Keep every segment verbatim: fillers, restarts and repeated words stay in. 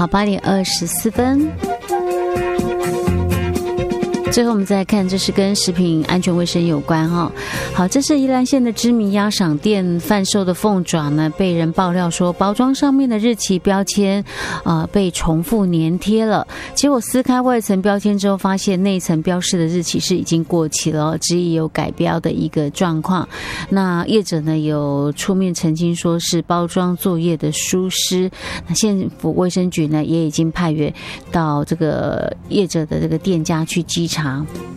好，八点二十四分。最后我们再看，这是跟食品安全卫生有关哈、哦。好，这是宜兰县的知名鸭赏店贩售的凤爪呢，被人爆料说包装上面的日期标签呃被重复粘贴了，结果撕开外层标签之后，发现内层标示的日期是已经过期了、哦，质疑有改标的一个状况。那业者呢有出面澄清说是包装作业的疏失，那县府卫生局呢也已经派员到这个业者的这个店家去稽查。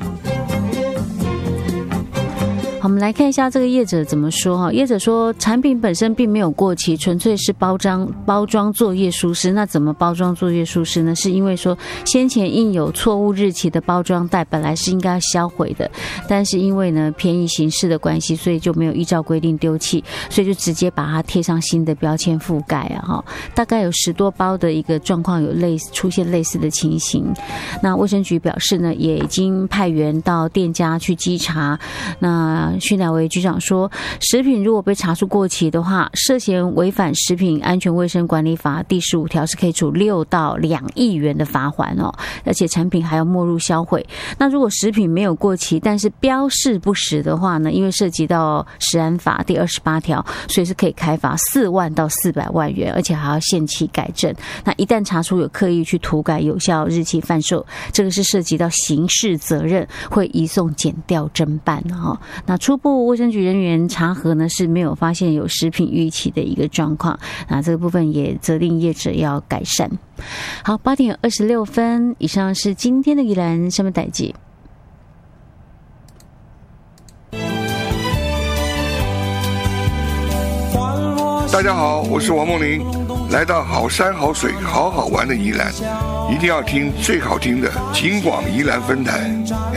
好，我们来看一下这个业者怎么说哈。业者说，产品本身并没有过期，纯粹是包装包装作业疏失。那怎么包装作业疏失呢？是因为说先前印有错误日期的包装袋本来是应该要销毁的，但是因为呢便宜行事的关系，所以就没有依照规定丢弃，所以就直接把它贴上新的标签覆盖啊哈。大概有十多包的一个状况有类似出现类似的情形。那卫生局表示呢，也已经派员到店家去稽查。那徐乃维局长说，食品如果被查出过期的话，涉嫌违反食品安全卫生管理法第十五条是可以处六到两亿元的罚款哦，而且产品还要没入销毁。那如果食品没有过期，但是标示不实的话呢，因为涉及到食安法第二十八条，所以是可以开罚四万到四百万元，而且还要限期改正。那一旦查出有刻意去涂改有效日期贩售，这个是涉及到刑事责任，会移送检调侦办哦。那初步卫生局人员查核呢是没有发现有食品逾期的一个状况，那这个部分也责令业者要改善。好，八点二十六分，以上是今天的宜兰新闻代志。 大家好，我是王梦麟，来到好山好水好好玩的宜兰，一定要听最好听的金广宜兰分台